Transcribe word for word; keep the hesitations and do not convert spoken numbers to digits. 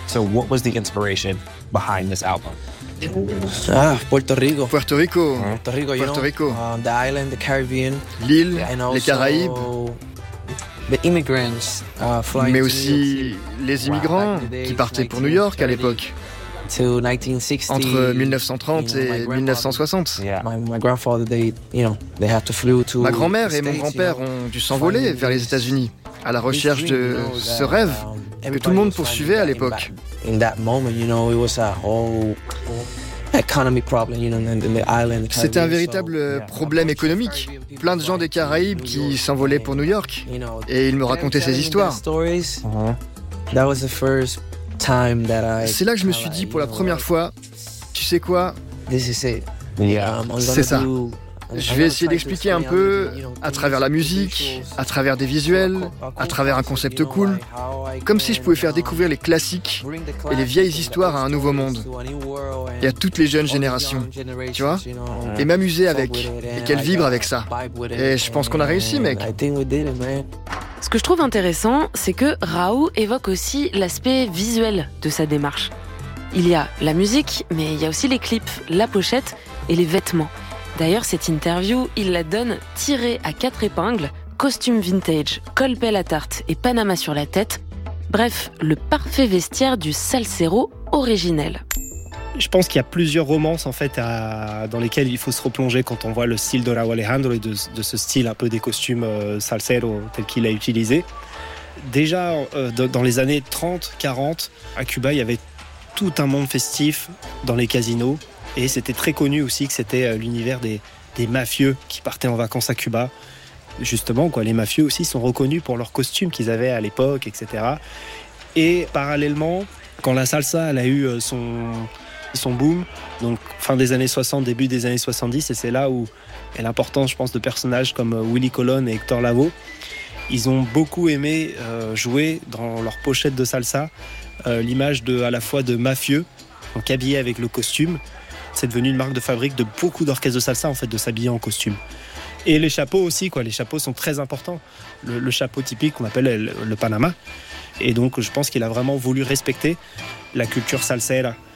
So what was the inspiration behind this album? Ah, Puerto Rico. Puerto Rico. Puerto Rico, you Puerto know, Rico. uh, the island, the Caribbean. L'île, And les Caraïbes. also the immigrants, uh, flying Mais to aussi New York les immigrants qui partaient pour New York à l'époque, to nineteen sixty. entre dix-neuf cent trente you know, my et dix-neuf cent soixante. Yeah. My, my grandfather, they, you know, they had to flew to Ma grand-mère the et mon States, grand-père you know, ont dû s'envoler finding vers les this- États-Unis, à la this recherche dream, de you know, ce that, rêve um, que everybody tout le monde was poursuivait à finding l'époque. that In that moment, you know, it was a whole economy problem, you know, in the island. the C'était un Caribbean, véritable so, problème économique. Plein de gens des Caraïbes qui s'envolaient pour New York. you know, Et ils me racontaient ces histoires. stories, Uh-huh. that was the first time that I C'est là que je me suis dit pour la première fois, tu sais quoi, This is it. Yeah. Um, I'm C'est gonna ça. do- I'm je gonna vais essayer try to d'expliquer un explain peu how, you know, à travers la musique, à travers des visuels, à travers un concept cool, comme si je pouvais faire découvrir les classiques et les vieilles histoires à un nouveau monde et à toutes les jeunes générations, tu vois, et m'amuser avec, et qu'elles vibrent avec ça. Et je pense qu'on a réussi, mec. Ce que je trouve intéressant, c'est que Rauw évoque aussi l'aspect visuel de sa démarche. Il y a la musique, mais il y a aussi les clips, la pochette et les vêtements. D'ailleurs, cette interview, il la donne tirée à quatre épingles, costume vintage, col pelle à tarte et panama sur la tête. Bref, le parfait vestiaire du salsero originel. Je pense qu'il y a plusieurs romances en fait à, dans lesquelles il faut se replonger quand on voit le style de Rauw Alejandro et de, de ce style un peu des costumes euh, salsero tel qu'il a utilisé. Déjà, euh, de, dans les années trente quarante, à Cuba, il y avait tout un monde festif dans les casinos. Et c'était très connu aussi que c'était l'univers des, des mafieux qui partaient en vacances à Cuba. Justement, quoi, les mafieux aussi sont reconnus pour leurs costumes qu'ils avaient à l'époque, et cetera. Et parallèlement, quand la salsa elle a eu son, son boom, donc fin des années soixante, début des années soixante-dix, et c'est là où est l'importance, je pense, de personnages comme Willy Colon et Hector Lavoe. Ils ont beaucoup aimé euh, jouer dans leur pochette de salsa euh, l'image de, à la fois de mafieux, donc habillés avec le costume. C'est devenu une marque de fabrique de beaucoup d'orchestres de salsa, en fait, de s'habiller en costume. Et les chapeaux aussi, quoi. Les chapeaux sont très importants. Le, le chapeau typique qu'on appelle le, le Panama. Et donc, je pense qu'il a vraiment voulu respecter la culture salsera